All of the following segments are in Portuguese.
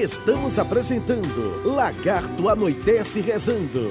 Estamos apresentando Lagarto Anoitece Rezando.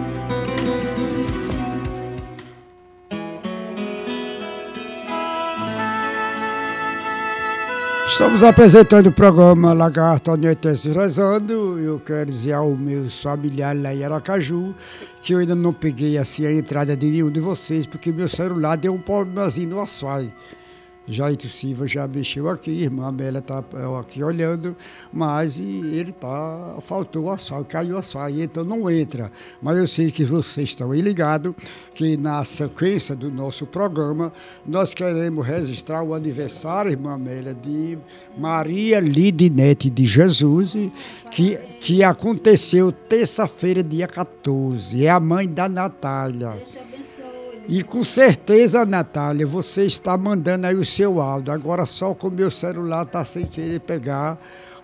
Estamos apresentando o programa Lagarto Anoitece Rezando. Eu quero dizer aos meus familiares lá em Aracaju que eu ainda não peguei assim a entrada de nenhum de vocês, porque meu celular deu um problemazinho no Wi-Fi. Jaito Silva já mexeu aqui, irmã Amélia está aqui olhando, mas faltou o asfalto, caiu o asfalto, então não entra. Mas eu sei que vocês estão aí ligados, que na sequência do nosso programa, nós queremos registrar o aniversário, irmã Amélia, de Maria Lidinete de Jesus, que aconteceu terça-feira, dia 14, é a mãe da Natália. E com certeza, Natália, você está mandando aí o seu áudio. Agora só com o meu celular está sem querer pegar.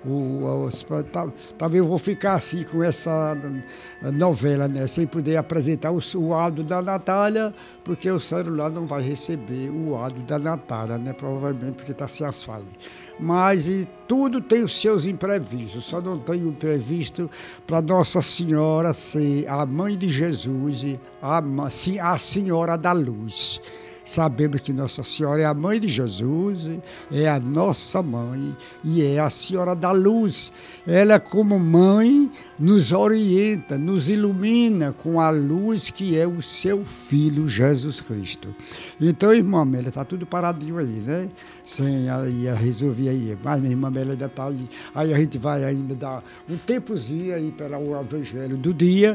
Talvez eu vou ficar assim com essa novela, né? Sem poder apresentar o áudio da Natália, porque o celular não vai receber o áudio da Natália, né? Provavelmente porque está sem asfalto. Mas tudo tem os seus imprevistos, só não tem o imprevisto para Nossa Senhora ser a mãe de Jesus, a Senhora da Luz. Sabemos que Nossa Senhora é a mãe de Jesus, é a nossa mãe e é a Senhora da Luz. Ela, como mãe, nos orienta, nos ilumina com a luz que é o seu Filho Jesus Cristo. Então, irmã Amélia, está tudo paradinho aí, né? Sem aí resolver aí. Mas minha irmã Amélia ainda está aí. Aí a gente vai ainda dar um tempozinho aí para o Evangelho do dia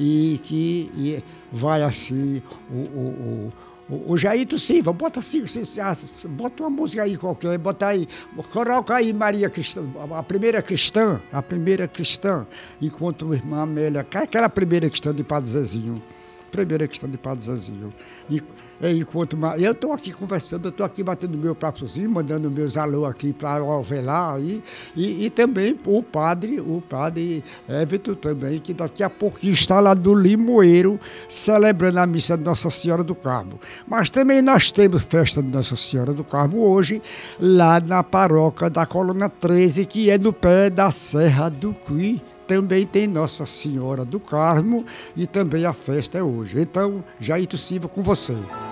e vai assim o Jaito Silva, bota uma música aí qualquer, bota aí, coloca aí Maria Cristã, a primeira cristã, enquanto a irmã Amélia, aquela primeira cristã de Padre Zezinho. Enquanto eu estou aqui conversando, eu estou aqui batendo meu papozinho, mandando meus alô aqui para o Alvelar aí, e também o padre Everton também, que daqui a pouquinho está lá do Limoeiro, celebrando a missa de Nossa Senhora do Carmo. Mas também nós temos festa de Nossa Senhora do Carmo hoje, lá na paróquia da Coluna 13, que é no pé da Serra do Cuí. Também tem Nossa Senhora do Carmo e também a festa é hoje. Então, Jaito Silva com você.